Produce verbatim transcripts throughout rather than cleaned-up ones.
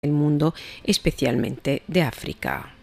del mundo, especialmente de África.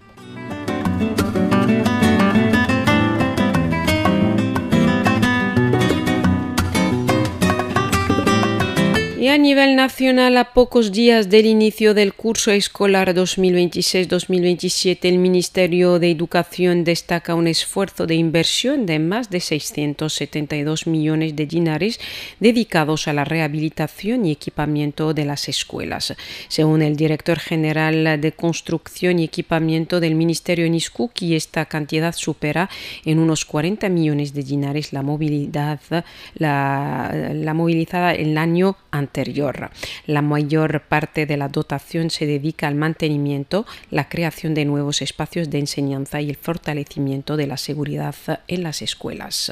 Y a nivel nacional, a pocos días del inicio del curso escolar dos mil veintiséis dos mil veintisiete, el Ministerio de Educación destaca un esfuerzo de inversión de más de seiscientos setenta y dos millones de dinares dedicados a la rehabilitación y equipamiento de las escuelas. Según el director general de Construcción y Equipamiento del Ministerio en Izkuki, esta cantidad supera en unos cuarenta millones de dinares la movilidad, la, la movilizada el año anterior. Anterior. La mayor parte de la dotación se dedica al mantenimiento, la creación de nuevos espacios de enseñanza y el fortalecimiento de la seguridad en las escuelas.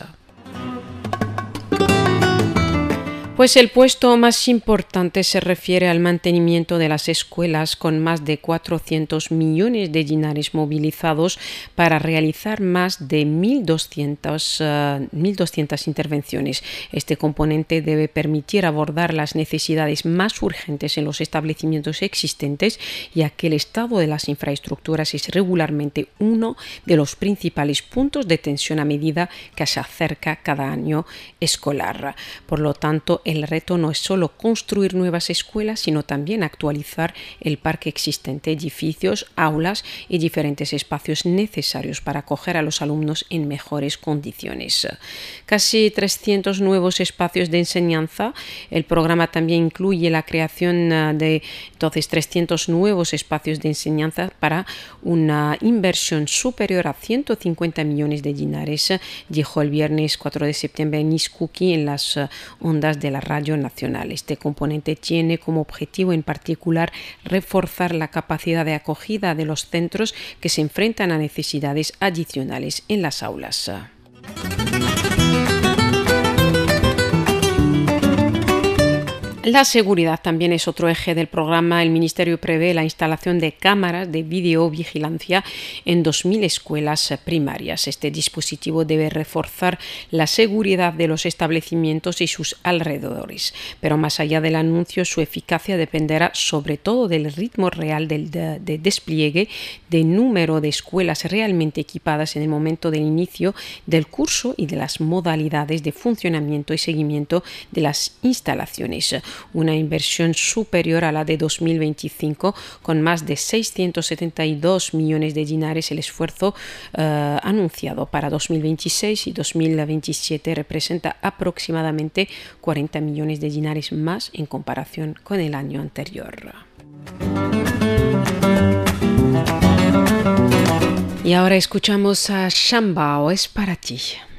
Pues el puesto más importante se refiere al mantenimiento de las escuelas, con más de cuatrocientos millones de dinares movilizados para realizar más de mil doscientas intervenciones. Este componente debe permitir abordar las necesidades más urgentes en los establecimientos existentes, ya que el estado de las infraestructuras es regularmente uno de los principales puntos de tensión a medida que se acerca cada año escolar. Por lo tanto, el reto no es solo construir nuevas escuelas, sino también actualizar el parque existente, edificios, aulas y diferentes espacios necesarios para acoger a los alumnos en mejores condiciones. Casi trescientos nuevos espacios de enseñanza. El programa también incluye la creación de entonces trescientos nuevos espacios de enseñanza para una inversión superior a ciento cincuenta millones de dinares, dijo el viernes cuatro de septiembre en Izkuki en las ondas de la Radio Nacional. Este componente tiene como objetivo en particular reforzar la capacidad de acogida de los centros que se enfrentan a necesidades adicionales en las aulas. La seguridad también es otro eje del programa. El Ministerio prevé la instalación de cámaras de videovigilancia en dos mil escuelas primarias. Este dispositivo debe reforzar la seguridad de los establecimientos y sus alrededores. Pero más allá del anuncio, su eficacia dependerá sobre todo del ritmo real del de, de despliegue, del número de escuelas realmente equipadas en el momento del inicio del curso y de las modalidades de funcionamiento y seguimiento de las instalaciones. Una inversión superior a la de dos mil veinticinco, con más de seiscientos setenta y dos millones de dinares. El esfuerzo uh, anunciado para dos mil veintiséis y dos mil veintisiete representa aproximadamente cuarenta millones de dinares más en comparación con el año anterior. Y ahora escuchamos a Shambao, es para ti.